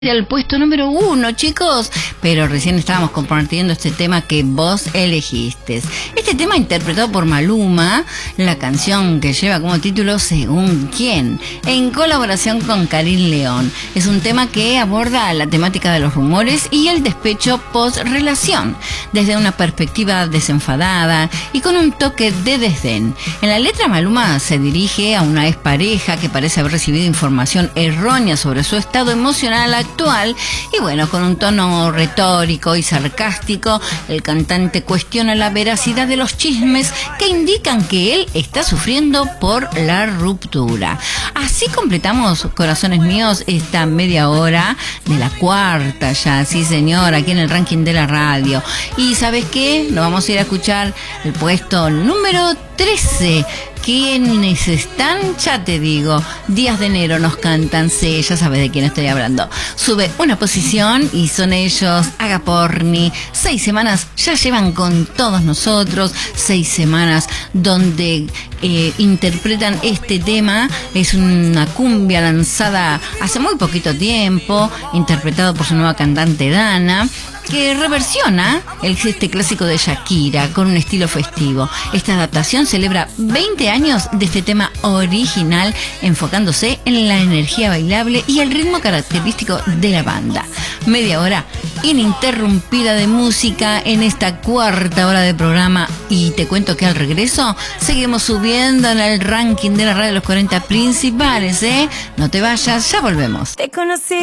Al puesto número 1, chicos, pero recién estábamos compartiendo este tema que vos elegiste. Este tema interpretado por Maluma, la canción que lleva como título Según quién, en colaboración con Karim León. Es un tema que aborda la temática de los rumores y el despecho post-relación, desde una perspectiva desenfadada y con un toque de desdén. En la letra, Maluma se dirige a una expareja que parece haber recibido información errónea sobre su estado emocional actual, y bueno, con un tono retórico y sarcástico, el cantante cuestiona la veracidad de los chismes que indican que él está sufriendo por la ruptura. Así completamos, corazones míos, esta media hora de la cuarta ya, sí señor, aquí en el ranking de la radio. Y ¿sabes qué? Nos vamos a ir a escuchar el puesto número 13. ¿Quiénes están? Ya te digo, Días de Enero nos cantan, sí, ya sabes de quién estoy hablando. Sube una posición y son ellos, Agaporni. 6 semanas ya llevan con todos nosotros, 6 semanas donde interpretan este tema. Es una cumbia lanzada hace muy poquito tiempo, interpretado por su nueva cantante Dana, que reversiona este clásico de Shakira con un estilo festivo. Esta adaptación celebra 20 años de este tema original, enfocándose en la energía bailable y el ritmo característico de la banda. Media hora ininterrumpida de música en esta cuarta hora de programa, y te cuento que al regreso seguimos subiendo en el ranking de la radio de los 40 principales, No te vayas, ya volvemos. Te conocí